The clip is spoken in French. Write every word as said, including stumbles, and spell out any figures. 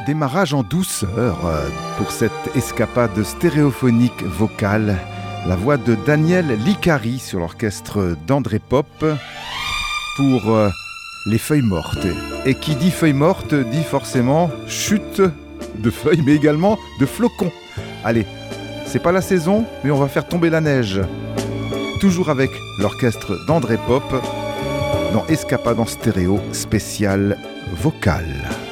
Démarrage en douceur pour cette escapade stéréophonique vocale. La voix de Daniel Licari sur l'orchestre d'André Pop pour euh, les feuilles mortes. Et qui dit feuilles mortes dit forcément chute de feuilles, mais également de flocons. Allez, c'est pas la saison, mais on va faire tomber la neige. Toujours avec l'orchestre d'André Pop dans Escapade en stéréo spécial vocale.